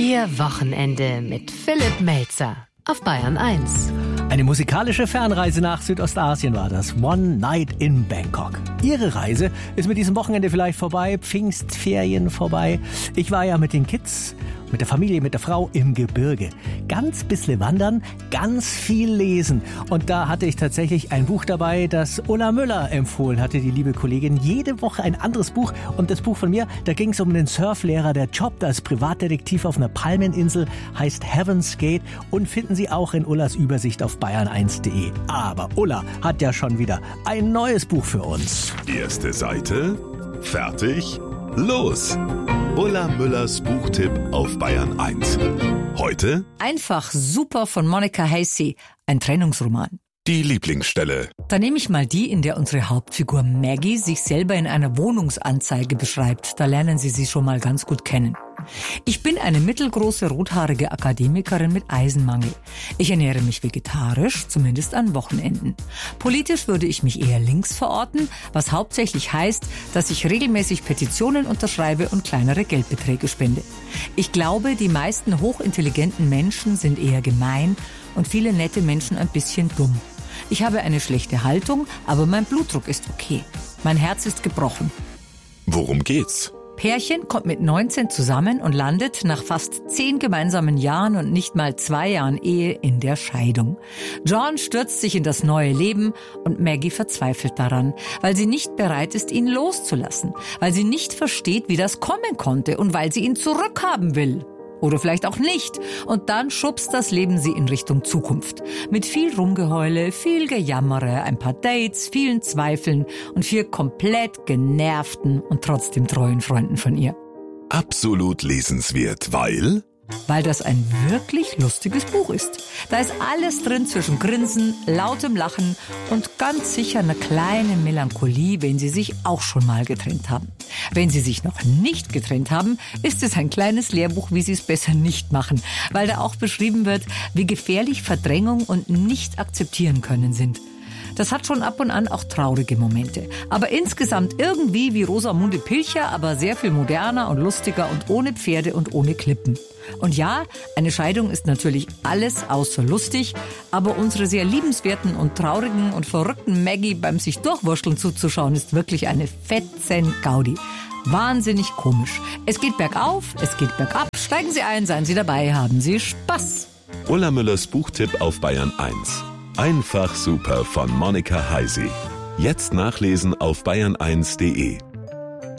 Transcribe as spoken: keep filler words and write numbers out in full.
Ihr Wochenende mit Philipp Melzer auf Bayern eins. Eine musikalische Fernreise nach Südostasien war das. One Night in Bangkok. Ihre Reise ist mit diesem Wochenende vielleicht vorbei, Pfingstferien vorbei. Ich war ja mit den Kids, mit der Familie, mit der Frau im Gebirge. Ganz bisschen wandern, ganz viel lesen. Und da hatte ich tatsächlich ein Buch dabei, das Ulla Müller empfohlen hatte, die liebe Kollegin. Jede Woche ein anderes Buch. Und das Buch von mir, da ging es um den Surflehrer, der Job als Privatdetektiv auf einer Palmeninsel, heißt Heaven's Gate und finden Sie auch in Ullas Übersicht auf bayern eins punkt de. Aber Ulla hat ja schon wieder ein neues Buch für uns. Erste Seite, fertig, los! Ulla Müllers Buchtipp auf Bayern eins. Heute Einfach super von Monica Hasey, ein Trennungsroman. die Lieblingsstelle. Da nehme ich mal die, in der unsere Hauptfigur Maggie sich selber in einer Wohnungsanzeige beschreibt. Da lernen Sie sie schon mal ganz gut kennen. Ich bin eine mittelgroße, rothaarige Akademikerin mit Eisenmangel. Ich ernähre mich vegetarisch, zumindest an Wochenenden. Politisch würde ich mich eher links verorten, was hauptsächlich heißt, dass ich regelmäßig Petitionen unterschreibe und kleinere Geldbeträge spende. Ich glaube, die meisten hochintelligenten Menschen sind eher gemein und viele nette Menschen ein bisschen dumm. Ich habe eine schlechte Haltung, aber mein Blutdruck ist okay. Mein Herz ist gebrochen. Worum geht's? Pärchen kommt mit neunzehn zusammen und landet nach fast zehn gemeinsamen Jahren und nicht mal zwei Jahren Ehe in der Scheidung. John stürzt sich in das neue Leben und Maggie verzweifelt daran, weil sie nicht bereit ist, ihn loszulassen, weil sie nicht versteht, wie das kommen konnte und weil sie ihn zurückhaben will. Oder vielleicht auch nicht. Und dann schubst das Leben sie in Richtung Zukunft. Mit viel Rumgeheule, viel Gejammere, ein paar Dates, vielen Zweifeln und vier komplett genervten und trotzdem treuen Freunden von ihr. Absolut lesenswert, weil... Weil das ein wirklich lustiges Buch ist. Da ist alles drin zwischen Grinsen, lautem Lachen und ganz sicher eine kleine Melancholie, wenn Sie sich auch schon mal getrennt haben. Wenn Sie sich noch nicht getrennt haben, ist es ein kleines Lehrbuch, wie Sie es besser nicht machen, weil da auch beschrieben wird, wie gefährlich Verdrängung und Nicht-Akzeptieren können sind. Das hat schon ab und an auch traurige Momente. Aber insgesamt irgendwie wie Rosamunde Pilcher, aber sehr viel moderner und lustiger und ohne Pferde und ohne Klippen. Und ja, eine Scheidung ist natürlich alles außer lustig, aber unsere sehr liebenswerten und traurigen und verrückten Maggie beim sich durchwurschteln zuzuschauen, ist wirklich eine fetzen Gaudi. Wahnsinnig komisch. Es geht bergauf, es geht bergab. Steigen Sie ein, seien Sie dabei, haben Sie Spaß. Ulla Müllers Buchtipp auf Bayern eins. Einfach super von Monica Hasey. Jetzt nachlesen auf bayern eins punkt de.